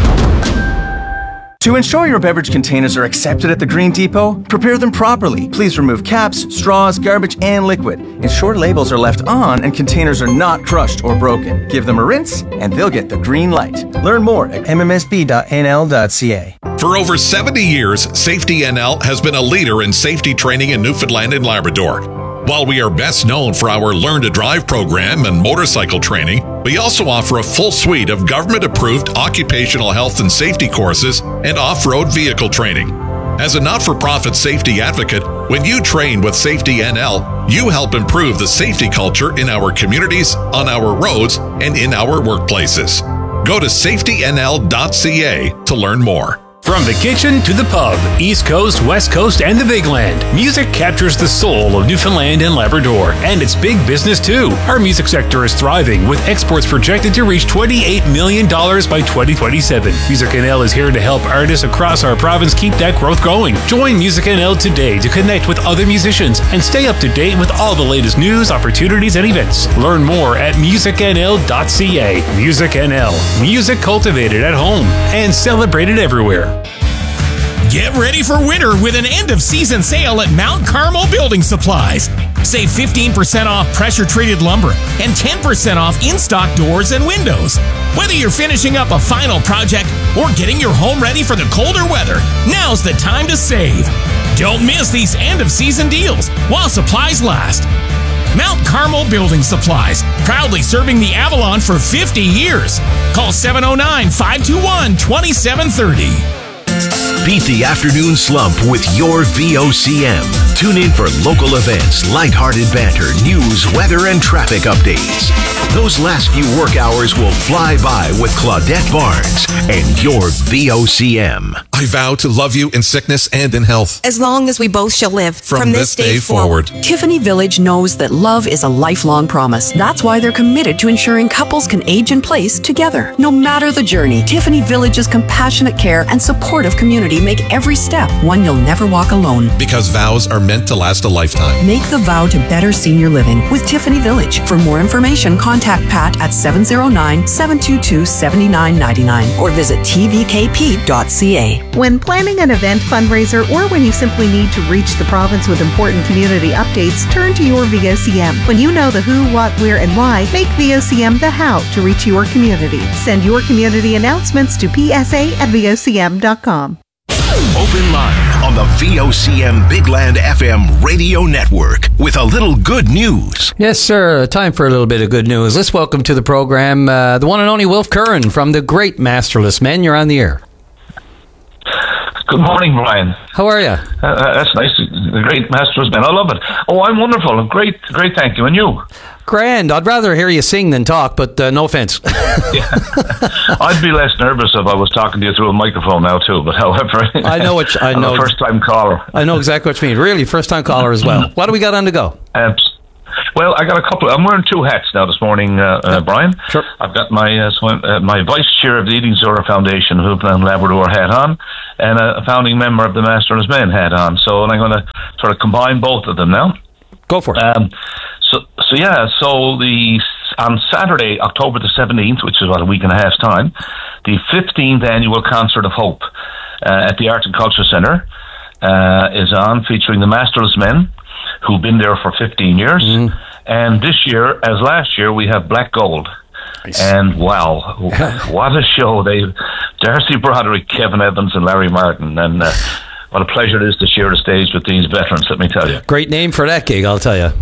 To ensure your beverage containers are accepted at the Green Depot, prepare them properly. Please remove caps, straws, garbage, and liquid. Ensure labels are left on and containers are not crushed or broken. Give them a rinse, and they'll get the green light. Learn more at m m s b dot n l dot c a. For over seventy years, Safety N L has been a leader in safety training in Newfoundland and Labrador. While we are best known for our Learn to Drive program and motorcycle training, we also offer a full suite of government-approved occupational health and safety courses and off-road vehicle training. As a not-for-profit safety advocate, when you train with Safety N L, you help improve the safety culture in our communities, on our roads, and in our workplaces. Go to safety n l dot c a to learn more. From the kitchen to the pub, East Coast, West Coast, and the Big Land, music captures the soul of Newfoundland and Labrador, and it's big business too. Our music sector is thriving, with exports projected to reach twenty-eight million dollars by twenty twenty-seven. Music N L is here to help artists across our province keep that growth going. Join Music N L today to connect with other musicians and stay up to date with all the latest news, opportunities, and events. Learn more at music n l dot c a. Music N L, music cultivated at home and celebrated everywhere. Get ready for winter with an end-of-season sale at Mount Carmel Building Supplies. Save fifteen percent off pressure-treated lumber and ten percent off in-stock doors and windows. Whether you're finishing up a final project or getting your home ready for the colder weather, now's the time to save. Don't miss these end-of-season deals while supplies last. Mount Carmel Building Supplies, proudly serving the Avalon for fifty years. Call seven oh nine, five two one, two seven three oh. Beat the afternoon slump with your V O C M. Tune in for local events, lighthearted banter, news, weather, and traffic updates. Those last few work hours will fly by with Claudette Barnes and your V O C M. I vow to love you in sickness and in health, as long as we both shall live. From, From this, this day, day forward. forward. Tiffany Village knows that love is a lifelong promise. That's why they're committed to ensuring couples can age in place together. No matter the journey, Tiffany Village's compassionate care and supportive community make every step one you'll never walk alone. Because vows are meant to last a lifetime. Make the vow to better senior living with Tiffany Village. For more information, contact Pat at seven oh nine, seven two two, seven nine nine nine or visit t v k p dot c a. When planning an event fundraiser or when you simply need to reach the province with important community updates, turn to your V O C M. When you know the who, what, where, and why, make V O C M the how to reach your community. Send your community announcements to p s a at v o c m dot com. Open line on the V O C M Big Land F M radio network with a little good news. Yes, sir. Time for a little bit of good news. Let's welcome to the program uh, the one and only Wilf Curran from the Great Masterless Men. You're on the air. Good morning, Brian. How are you? Uh, that's nice. The Great Masterless Men. I love it. Oh, I'm wonderful. Great, great. Thank you. And you? Grand. I'd rather hear you sing than talk, but uh, no offense. Yeah. I'd be less nervous if I was talking to you through a microphone now too. But however, I know what you, I I'm know. a first-time caller. I know exactly what you mean. Really, first-time caller as well. What do we got on the go? Um, well, I got a couple. I'm wearing two hats now this morning, uh, uh, Brian. Sure. I've got my uh, so, uh, my vice chair of the Eating Disorder Foundation, Newfoundland Labrador hat on, and a founding member of the Masterless Men hat on. So, and I'm going to sort of combine both of them now. Go for it. Um, so, so yeah. So the on Saturday, October the seventeenth, which is about a week and a half's time, the fifteenth annual Concert of Hope uh, at the Arts and Culture Centre uh, is on, featuring the Masterless Men, who've been there for fifteen years. Mm. And this year, as last year, we have Black Gold. Nice. And wow, what a show. They Darcy Broderick, Kevin Evans and Larry Martin. And uh, what a pleasure it is to share the stage with these veterans, let me tell you. Great name for that gig, I'll tell you.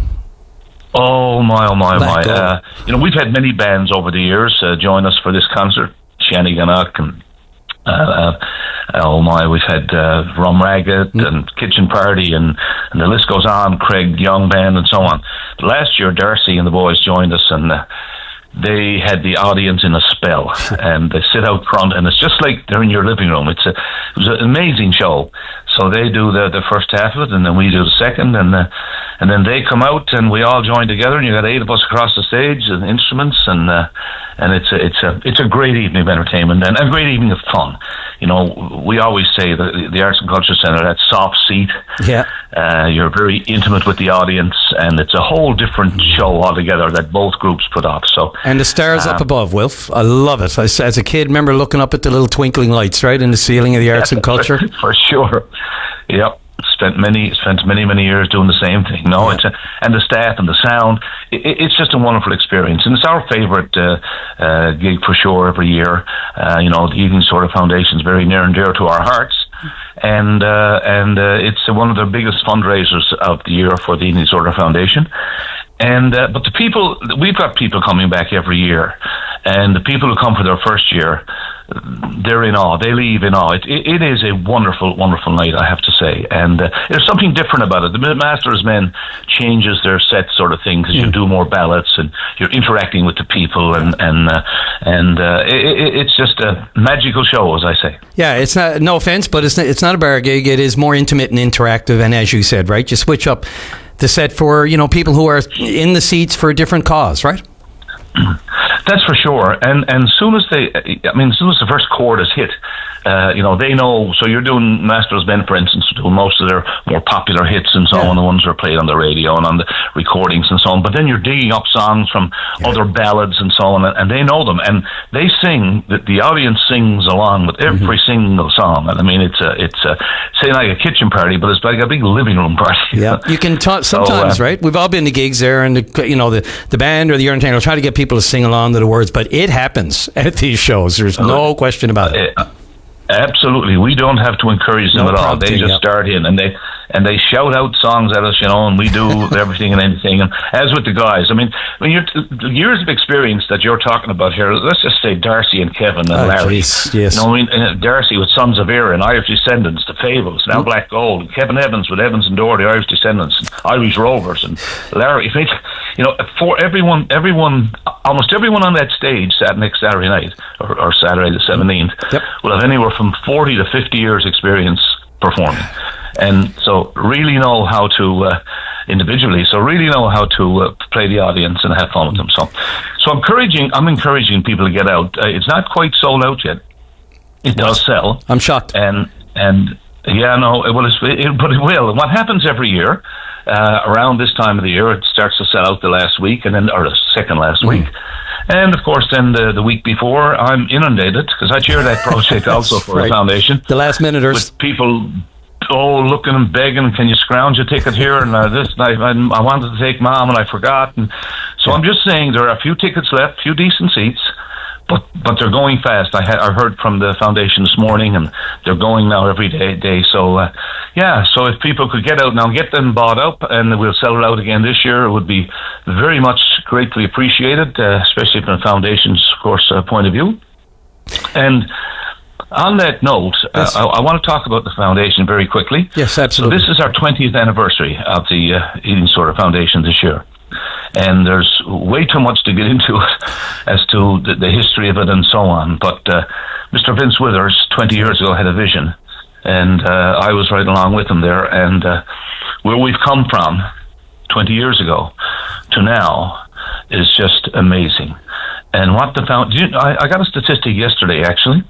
Oh, my, oh, my, Black my. Uh, you know, we've had many bands over the years uh, join us for this concert. Shannigannock and Uh, uh, oh my, we've had uh, Rum Ragged mm. and Kitchen Party and, and the list goes on, Craig Young Band and so on. But last year, Darcy and the boys joined us and uh, they had the audience in a spell and they sit out front and it's just like they're in your living room. It's a, it was an amazing show. So they do the, the first half of it and then we do the second and uh, and then they come out and we all join together and you got eight of us across the stage and instruments and uh, and it's a, it's a it's a great evening of entertainment and a great evening of fun. You know, we always say that the Arts and Culture Centre, that soft seat. Yeah. Uh, you're very intimate with the audience and it's a whole different show altogether that both groups put off. So and the stars um, up above, Wilf. I love it. I, as a kid, remember looking up at the little twinkling lights right in the ceiling of the Arts and Culture. For sure. Yep. Spent many spent many many years doing the same thing. No, yeah. it's a, and the staff and the sound. It, it's just a wonderful experience, and it's our favourite uh, uh, gig for sure every year. Uh, you know, the Eating Disorder Foundation is very near and dear to our hearts, and uh, and uh, it's one of the biggest fundraisers of the year for the Eating Disorder Foundation. And uh, but the people, we've got people coming back every year, and the people who come for their first year, they're in awe. They leave in awe. It, it, it is a wonderful, wonderful night, I have to say. And uh, there's something different about it. The Masterless Men changes their set sort of thing because mm. you do more ballads and you're interacting with the people, and and uh, and uh, it, it's just a magical show, as I say. Yeah, it's not. No offense, but it's not, it's not a bar gig. It is more intimate and interactive. And as you said, right, you switch up the set for, you know, people who are in the seats for a different cause, right? That's for sure. And and as soon as they, I mean, as soon as the first chord is hit, uh, you know, they know. So you're doing Masterless Men, for instance, doing most of their more popular hits and so yeah. on, the ones that are played on the radio and on the recordings and so on. But then you're digging up songs from yeah. other ballads and so on, and they know them. And they sing, the, the audience sings along with every mm-hmm. single song. And I mean, it's a, it's a, say like a kitchen party, but it's like a big living room party. Yeah, you can talk sometimes, so, uh, right? We've all been to gigs there, and the, you know, the, the band or the entertainer will try to get people to sing along to the words, but it happens at these shows. There's no question about it. Uh, absolutely, we don't have to encourage them no at all. They just yep. start in and they and they shout out songs at us, you know, and we do everything and anything. And as with the guys, I mean, when you're the years of experience that you're talking about here, let's just say Darcy and Kevin and oh, Larry. Geez, yes, you know, I mean, uh, Darcy with Sons of Erin, Irish Descendants, the Fables, now mm. Black Gold. Kevin Evans with Evans and Dore, the Irish Descendants, and Irish Rovers, and Larry. You know, for everyone, everyone, almost everyone on that stage sat next Saturday night or, or Saturday the seventeenth yep. will have anywhere from forty to fifty years experience performing. And so really know how to, uh, individually, so really know how to uh, play the audience and have fun with them. So, so I'm encouraging, I'm encouraging people to get out. Uh, it's not quite sold out yet. It does sell. I'm shocked. And, and yeah, no, well, it's, it, but it will. And what happens every year, uh, around this time of the year, it starts to sell out the last week and then, or the second last mm. week. And of course, then the, the week before, I'm inundated because I chair that project also for right. the foundation. The last minuters. With people, oh, looking and begging, can you scrounge a ticket here? And uh, this, I, I, I wanted to take Mom and I forgot. And so yeah. I'm just saying there are a few tickets left, a few decent seats, but but they're going fast. I had I heard from the foundation this morning, and they're going now every day. day. So uh, yeah, so if people could get out now, get them bought up, and we'll sell it out again this year, it would be very much gratefully appreciated, uh, especially from the foundation's, of course, uh, point of view. And on that note, yes. uh, I, I want to talk about the foundation very quickly. Yes, absolutely. So this is our twentieth anniversary of the uh, Eating Disorder Foundation this year. And there's way too much to get into it as to the, the history of it and so on. But uh, Mister Vince Withers, twenty years ago, had a vision. And uh, I was right along with him there. And uh, where we've come from twenty years ago to now is just amazing. And what the foundation, I, I got a statistic yesterday, actually.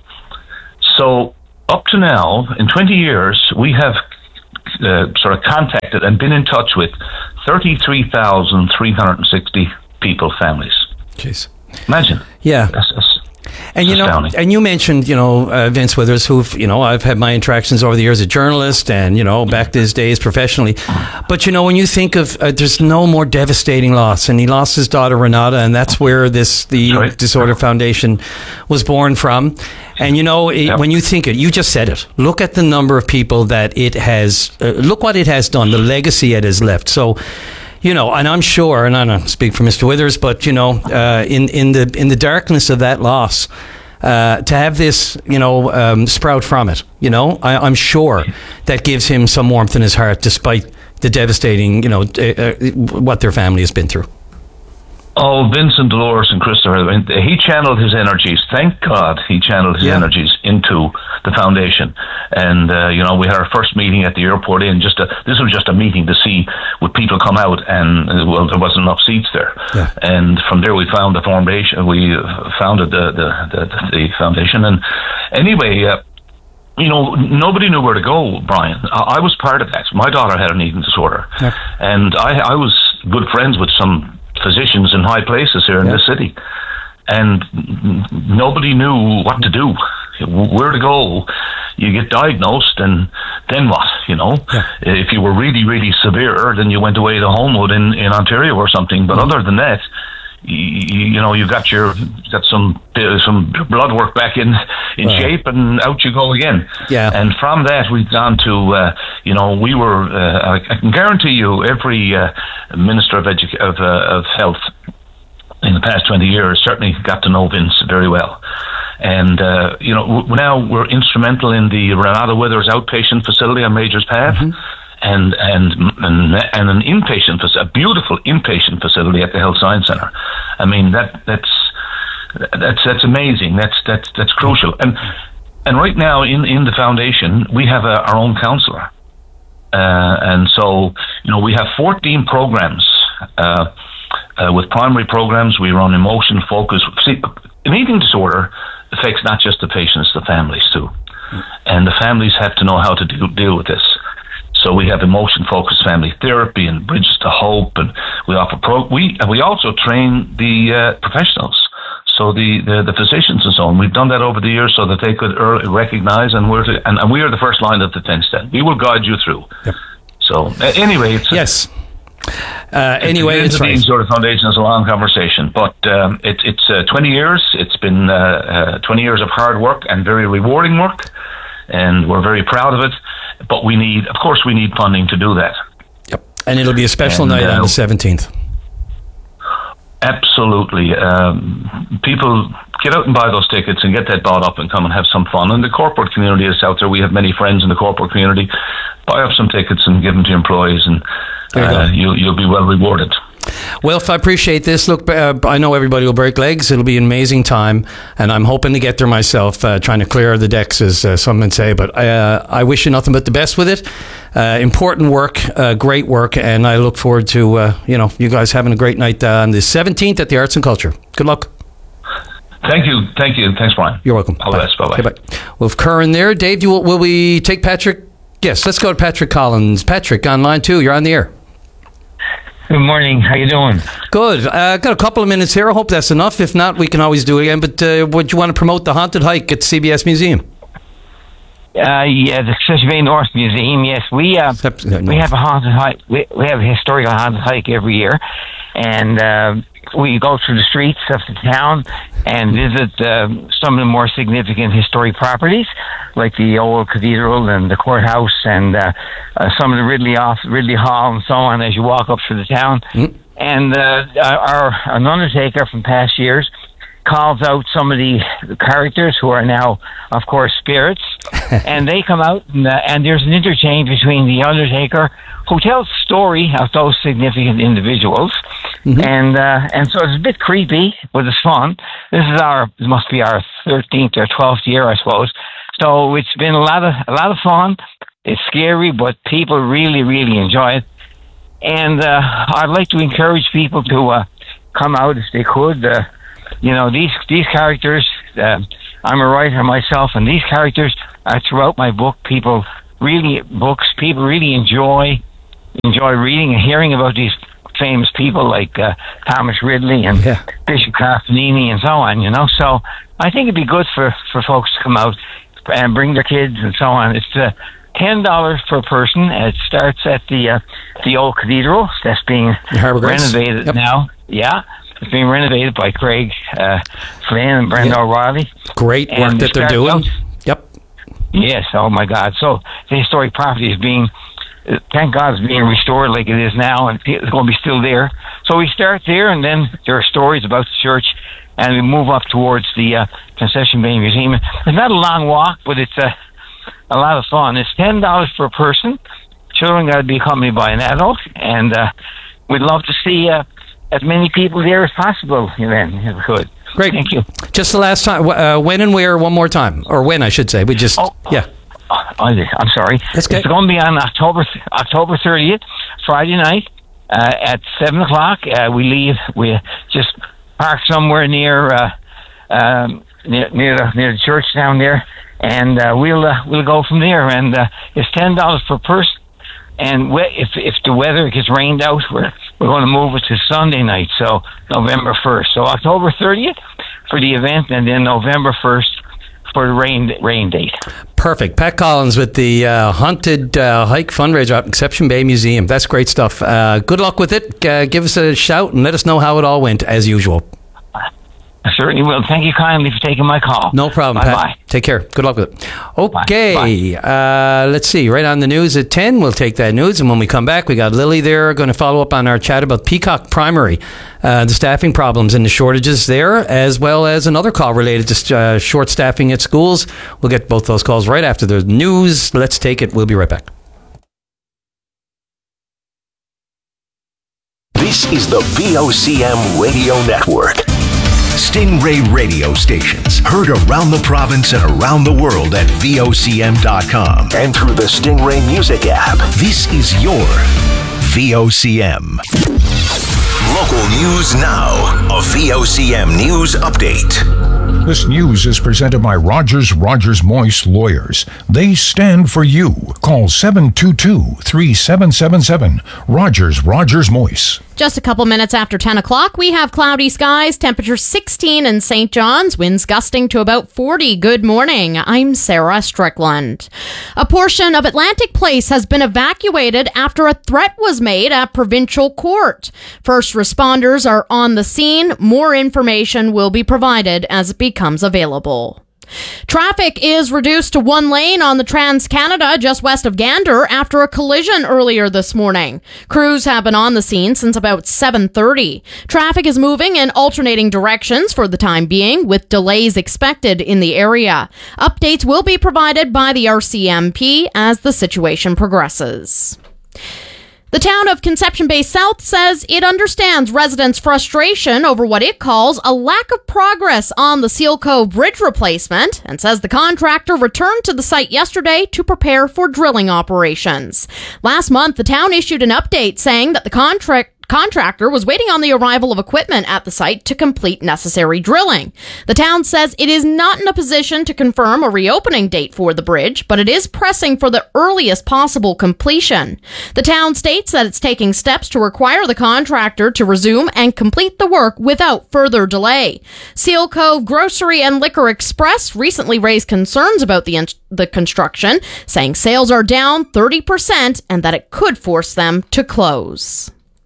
So up to now, in twenty years, we have uh, sort of contacted and been in touch with thirty-three thousand three hundred sixty people, families. Jeez. Imagine. Yeah. That's, that's, And you know, astounding. and you mentioned, you know, uh, Vince Withers, who, you know, I've had my interactions over the years as a journalist, and you know, back to his days professionally. But you know, when you think of, uh, there's no more devastating loss, and he lost his daughter Renata, and that's where this the right. Disorder Foundation was born from. And you know, it, yep. when you think it, you just said it. Look at the number of people that it has. Uh, look what it has done. The legacy it has left. So. You know, and I'm sure, and I don't speak for Mister Withers, but you know, uh, in in the in the darkness of that loss, uh, to have this, you know, um, sprout from it, you know, I, I'm sure that gives him some warmth in his heart, despite the devastating, you know, uh, uh, what their family has been through. Oh, Vincent, Dolores, and Christopher, I mean, he channeled his energies. Thank God he channeled his yeah. energies into the foundation. And, uh, you know, we had our first meeting at the airport in just a, this was just a meeting to see would people come out, and, well, there wasn't enough seats there. Yeah. And from there we found the foundation, we founded the, the, the, the foundation. And anyway, uh, you know, nobody knew where to go, Brian. I, I was part of that. My daughter had an eating disorder. Yeah. And I, I was good friends with some physicians in high places here in yeah. this city, and nobody knew what to do, where to go. You get diagnosed, and then what? You know, yeah. if you were really, really severe, then you went away to Homewood in, in Ontario or something. But mm-hmm. other than that, you, you know, you got your got some uh, some blood work back in in right. shape, and out you go again. Yeah. And from that, we've gone to uh, you know, we were. Uh, I can guarantee you, every uh, minister of edu- of, uh, of health in the past twenty years certainly got to know Vince very well. And uh, you know, w- now we're instrumental in the Renata Withers outpatient facility on Majors Path. Mm-hmm. And, and and and an inpatient, a beautiful inpatient facility at the Health Science Centre. I mean, that that's that's that's amazing. That's that's that's crucial. And and right now in, in the foundation, we have a, our own counsellor, uh, and so you know we have fourteen programs. Uh, uh, with primary programs, we run emotion focus. See, an eating disorder affects not just the patients, the families too, and the families have to know how to do, deal with this. So we have emotion-focused family therapy and Bridges to Hope, and we offer pro. We and we also train the uh, professionals, so the, the the physicians and so on. We've done that over the years so that they could early recognize, and we're to, and, and we are the first line of defense. Then we will guide you through. Yep. So uh, anyway, it's yes. Uh, anyway, it's, it's right. The Sort of Foundation is a long conversation, but um, it, it's uh, twenty years. It's been uh, uh, twenty years of hard work and very rewarding work, and we're very proud of it. But we need, of course, we need funding to do that. Yep. And it'll be a special and, night uh, on the seventeenth. Absolutely. Um, people get out and buy those tickets and get that bought up and come and have some fun. And the corporate community is out there. We have many friends in the corporate community. Buy up some tickets and give them to employees, and uh, you, you'll be well rewarded. Well, I appreciate this. Look, uh, I know everybody will break legs. It'll be an amazing time, and I'm hoping to get there myself, uh, trying to clear the decks, as uh, some would say. But uh, I wish you nothing but the best with it. Uh, important work, uh, great work, and I look forward to uh, you know you guys having a great night uh, on the seventeenth at the Arts and Culture. Good luck. Thank you. Thank you. Thanks, Brian. You're welcome. All the best. Bye-bye. Okay, bye. We'll have Curran there. Dave, you, will, will we take Patrick? Yes, let's go to Patrick Collins. Patrick, on line two. You're on the air. Good morning. How you doing? Good. I uh, got a couple of minutes here. I hope that's enough. If not, we can always do it again. But uh, would you want to promote the Haunted Hike at C B S Museum? Uh, yeah, the Session Bay North Museum. Yes, we uh, Except, uh, we have a haunted hike. We, we have a historical haunted hike every year, and uh, we go through the streets of the town and visit uh, some of the more significant historic properties, like the old cathedral and the courthouse, and uh, uh, some of the Ridley off Ridley Hall and so on. As you walk up through the town, mm. and uh, our an undertaker from past years calls out some of the characters who are now, of course, spirits, and they come out, and, uh, and there's an interchange between the undertaker, who tells the story of those significant individuals, mm-hmm. and uh, and so it's a bit creepy, but it's fun. This is our it must be our thirteenth or twelfth year, I suppose. So it's been a lot of a lot of fun. It's scary, but people really, really enjoy it. And uh, I'd like to encourage people to uh, come out if they could. Uh, You know, these these characters, uh, I'm a writer myself, and these characters are throughout my book. People really, books, people really enjoy enjoy reading and hearing about these famous people like uh, Thomas Ridley and yeah. Bishop Carfanini and so on, you know. So I think it'd be good for, for folks to come out and bring their kids and so on. It's uh, ten dollars per person. It starts at the uh, the old cathedral that's being renovated yep. now. Yeah. It's being renovated by Craig uh, Flynn and Brenda yep. O'Reilly. Great work and that they're doing. Out, yep. Yes. Oh my God. So the historic property is being, thank God, it's being restored like it is now, and it's going to be still there. So we start there, and then there are stories about the church, and we move up towards the uh, Concession Bay Museum. It's not a long walk, but it's a a lot of fun. It's ten dollars per person. Children got to be accompanied by an adult, and uh, we'd love to see. Uh, as many people there as possible, then, if we could. Great. Thank you. Just the last time, uh, when and where, one more time, or when, I should say. We just, oh, yeah. Oh, I'm sorry. That's good. It's going to be on October October thirtieth, Friday night, uh, at seven o'clock. Uh, we leave, we just park somewhere near, uh, um, near, near, the, near the church down there, and uh, we'll uh, we'll go from there. And uh, it's ten dollars per person. And if if the weather gets rained out, we're we're going to move it to Sunday night, so November first. So October thirtieth for the event, and then November first for the rain rain date. Perfect. Pat Collins with the uh, Haunted uh, Hike fundraiser at Conception Bay Museum. That's great stuff. Uh, good luck with it. Uh, give us a shout and let us know how it all went, as usual. I certainly will. Thank you kindly for taking my call. No problem, bye Pat. Bye. Take care. Good luck with it. Okay. Bye. Bye. Uh, let's see. Right on the news at ten. We'll take that news. And when we come back, we got Lily there going to follow up on our chat about Peacock Primary, uh, the staffing problems and the shortages there, as well as another call related to uh, short staffing at schools. We'll get both those calls right after the news. Let's take it. We'll be right back. This is the V O C M Radio Network. Stingray radio stations heard around the province and around the world at V O C M dot com and through the Stingray Music app. This is your V O C M. Local news now. A V O C M News Update. This news is presented by Rogers Rogers Moyse Lawyers. They stand for you. Call seven two two, three seven seven seven. Rogers Rogers Moyse. Just a couple minutes after ten o'clock, we have cloudy skies, temperature sixteen in Saint John's, winds gusting to about forty. Good morning. I'm Sarah Strickland. A portion of Atlantic Place has been evacuated after a threat was made at provincial court. First responders are on the scene. More information will be provided as it becomes available. Traffic is reduced to one lane on the Trans-Canada just west of Gander after a collision earlier this morning. Crews have been on the scene since about seven thirty. Traffic is moving in alternating directions for the time being, with delays expected in the area. Updates will be provided by the R C M P as the situation progresses. The town of Conception Bay South says it understands residents' frustration over what it calls a lack of progress on the Seal Cove Bridge replacement, and says the contractor returned to the site yesterday to prepare for drilling operations. Last month, the town issued an update saying that the contract contractor was waiting on the arrival of equipment at the site to complete necessary drilling. The town says it is not in a position to confirm a reopening date for the bridge, but it is pressing for the earliest possible completion. The town states that it's taking steps to require the contractor to resume and complete the work without further delay. Seal Cove Grocery and Liquor Express recently raised concerns about the, in- the construction, saying sales are down thirty percent and that it could force them to close.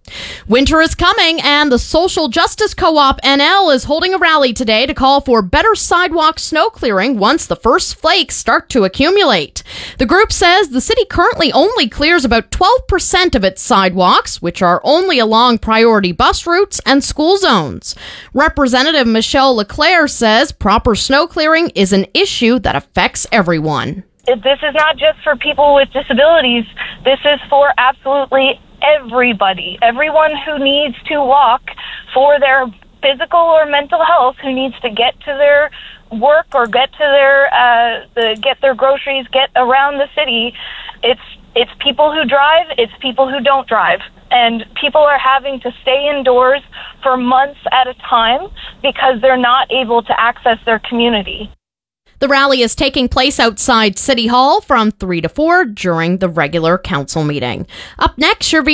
Winter is coming, and the Social Justice Co-op N L is holding a rally today to call for better sidewalk snow clearing once the first flakes start to accumulate. The group says the city currently only clears about twelve percent of its sidewalks, which are only along priority bus routes and school zones. Representative Michelle Leclerc says proper snow clearing is an issue that affects everyone. This is not just for people with disabilities. This is for absolutely everybody, everyone who needs to walk for their physical or mental health, who needs to get to their work or get to their uh, the, get their groceries, get around the city. It's it's people who drive, it's people who don't drive, and people are having to stay indoors for months at a time because they're not able to access their community. The rally is taking place outside City Hall from three to four during the regular council meeting. Up next, your